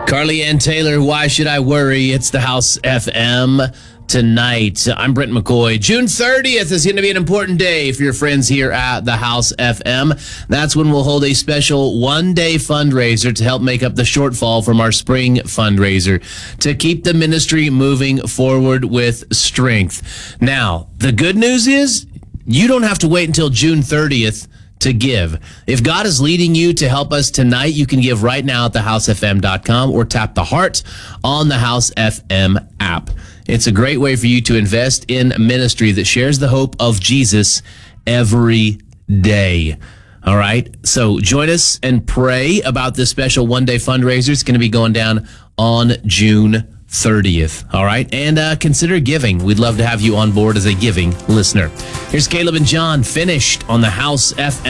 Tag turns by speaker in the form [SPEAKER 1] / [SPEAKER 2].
[SPEAKER 1] Carly Ann Taylor, Why Should I Worry? It's the House FM tonight. I'm Brent McCoy. June 30th is going to be an important day for your friends here at the House FM. That's when we'll hold a special one-day fundraiser to help make up the shortfall from our spring fundraiser to keep the ministry moving forward with strength. Now, the good news is you don't have to wait until June 30th to give. If God is leading you to help us tonight, you can give right now at thehousefm.com or tap the heart on the House FM app. It's a great way for you to invest in ministry that shares the hope of Jesus every day. All right. So join us and pray about this special one-day fundraiser. It's going to be going down on June 30th. All right. And consider giving. We'd love to have you on board as a giving listener. Here's Caleb and John, Finished, on the House FM.